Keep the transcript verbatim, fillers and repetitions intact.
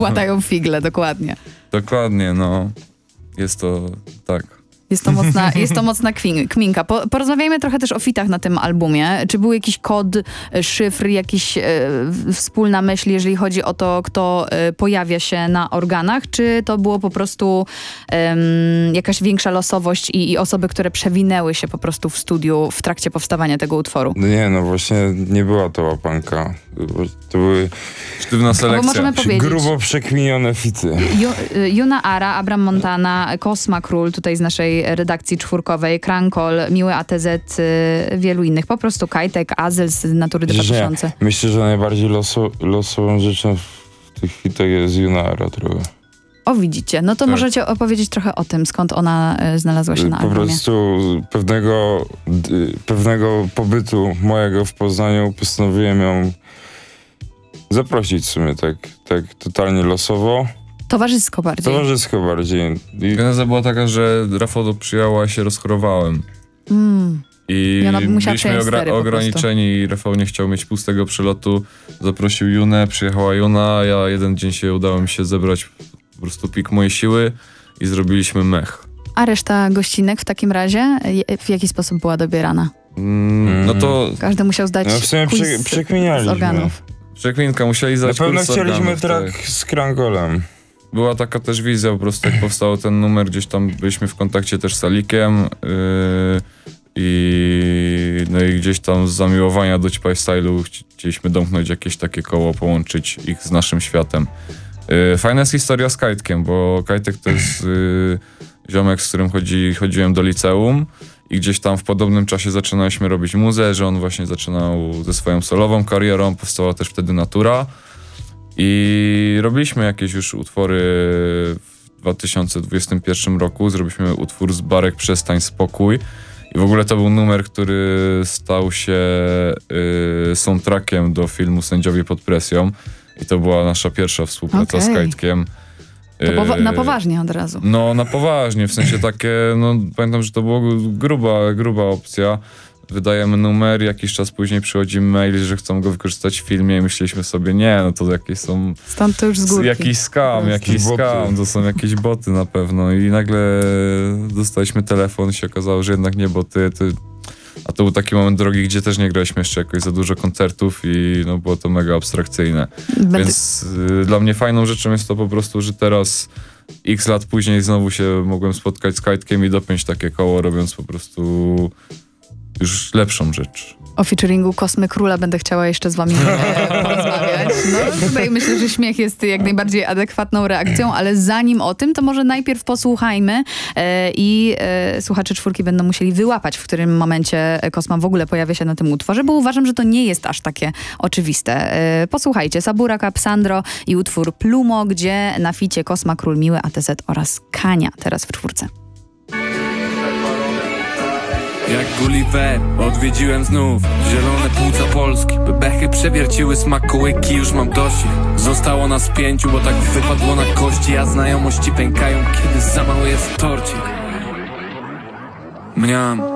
Łatają figle, dokładnie. Dokładnie, no. Jest to tak. Jest to mocna, jest to mocna kwin, kminka. Po, porozmawiajmy trochę też o fitach na tym albumie. Czy był jakiś kod, szyfr, jakiś e, wspólna myśl, jeżeli chodzi o to, kto e, pojawia się na organach? Czy to było po prostu e, jakaś większa losowość i, i osoby, które przewinęły się po prostu w studiu w trakcie powstawania tego utworu? No nie, no właśnie nie była to łapanka. To były sztywna selekcja. Możemy powiedzieć, grubo przekminione fity. Ju, Juna Ara, Abram Montana, Kosma Król tutaj z naszej redakcji czwórkowej, Krankol, Miły A T Z, y, wielu innych. Po prostu Kajtek, Azyl z Natury dwa tysiące. Nie, myślę, że najbardziej loso, losową rzeczą w tych fitach jest Juna Ara trochę. O, widzicie. No to tak. możecie opowiedzieć trochę o tym, skąd ona y, znalazła się na po albumie. Po prostu pewnego, y, pewnego pobytu mojego w Poznaniu postanowiłem ją zaprosić w sumie tak, tak totalnie losowo. Towarzysko bardziej. Towarzysko bardziej. I... Geneza była taka, że Rafał przyjęła, się rozchorowałem. Mm. I, I ona by musiała byliśmy przejąć stery po ograniczeni i Rafał nie chciał mieć pustego przelotu. Zaprosił Junę, przyjechała Juna, ja jeden dzień się udało mi się zebrać po prostu pik mojej siły i zrobiliśmy mech. A reszta gościnek w takim razie w jaki sposób była dobierana? Mm, no to... Każdy musiał zdać no w sumie quiz prze, przekminialiśmy. z organów. Przekminka, musieli zdać Na pewno kurs chcieliśmy organów, track tak. z Krankolem. Była taka też wizja po prostu, jak powstał ten numer, gdzieś tam byliśmy w kontakcie też z Alikiem yy, i no i gdzieś tam z zamiłowania do Ćpaj Stylu chcieliśmy domknąć jakieś takie koło, połączyć ich z naszym światem. Yy, fajna jest historia z Kajtkiem, bo Kajtek to jest yy, ziomek, z którym chodzi, chodziłem do liceum i gdzieś tam w podobnym czasie zaczynaliśmy robić muzę, że on właśnie zaczynał ze swoją solową karierą, powstała też wtedy Natura. I robiliśmy jakieś już utwory w dwa tysiące dwudziestym pierwszym roku. Zrobiliśmy utwór z Barek Przestań Spokój. I w ogóle to był numer, który stał się y, soundtrackiem do filmu Sędziowie pod presją. I to była nasza pierwsza współpraca okay. z Kajtkiem. To powa- na poważnie od razu. No, na poważnie. W sensie takie, no pamiętam, że to była gruba, gruba opcja. Wydajemy numer, jakiś czas później przychodzi mail, że chcą go wykorzystać w filmie i myśleliśmy sobie, nie, no to jakieś są... Stąd to już z górki. Jakiś skam, jakiś skam, to są jakieś boty na pewno. I nagle dostaliśmy telefon i się okazało, że jednak nie boty. To... A to był taki moment drogi, gdzie też nie graliśmy jeszcze jakoś za dużo koncertów i no, było to mega abstrakcyjne. Będę... Więc y, dla mnie fajną rzeczą jest to po prostu, że teraz x lat później znowu się mogłem spotkać z Kajtkiem i dopiąć takie koło, robiąc po prostu już lepszą rzecz. O featuringu Kosmy Króla będę chciała jeszcze z wami e, porozmawiać. No tutaj myślę, że śmiech jest jak najbardziej adekwatną reakcją, ale zanim o tym, to może najpierw posłuchajmy e, i e, słuchacze czwórki będą musieli wyłapać, w którym momencie Kosma w ogóle pojawia się na tym utworze, bo uważam, że to nie jest aż takie oczywiste. E, posłuchajcie, Sabura, Capsandro i utwór Plumo, gdzie na ficie Kosma Król, Miły A T Z oraz Kania, teraz w czwórce. Jak Gulliver odwiedziłem znów zielone płuca Polski. Bebechy przewierciły smakołyki, już mam dość ich. Zostało nas pięciu, bo tak wypadło na kości, a znajomości pękają, kiedy za mały jest torcik. Mniam,